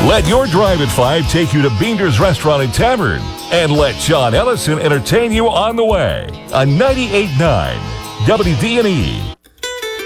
Let your drive at 5 take you to Beander's Restaurant and Tavern. And let Sean Ellison entertain you on the way on 98.9 WD&E.